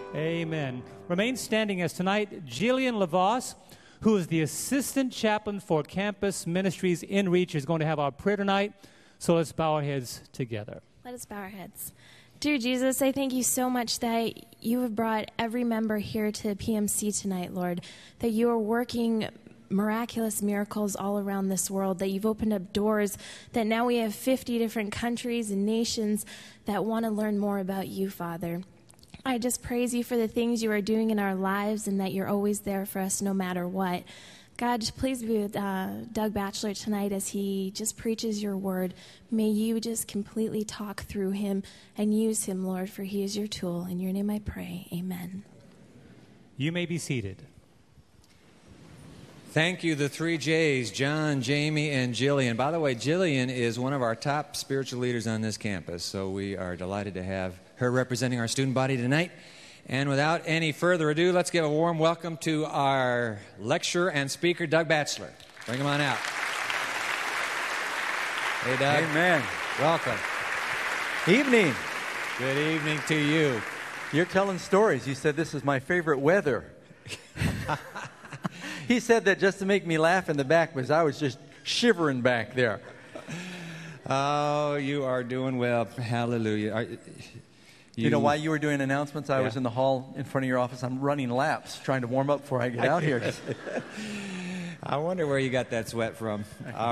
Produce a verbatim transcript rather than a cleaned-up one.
Amen. Remain standing as tonight, Jillian LaVos, who is the Assistant Chaplain for Campus Ministries in Reach, is going to have our prayer tonight. So let's bow our heads together. Let us bow our heads. Dear Jesus, I thank you so much that you have brought every member here to P M C tonight, Lord, that you are working miraculous miracles all around this world, that you've opened up doors, that now we have fifty different countries and nations that want to learn more about you, Father. I just praise you for the things you are doing in our lives and that you're always there for us no matter what. God, just please be with uh, Doug Batchelor tonight as he just preaches your word. May you just completely talk through him and use him, Lord, for he is your tool. In your name I pray. Amen. You may be seated. Thank you, the three J's, John, Jamie, and Jillian. By the way, Jillian is one of our top spiritual leaders on this campus, so we are delighted to have her representing our student body tonight. And without any further ado, let's give a warm welcome to our lecturer and speaker, Doug Batchelor. Bring him on out. Hey, Doug. Amen. Welcome. Evening. Good evening to you. You're telling stories. You said this is my favorite weather. He said that just to make me laugh in the back because I was just shivering back there. Oh, you are doing well. Hallelujah. Are, You, you know, while you were doing announcements, I yeah. was in the hall in front of your office. I'm running laps, trying to warm up before I get out here. I wonder where you got that sweat from.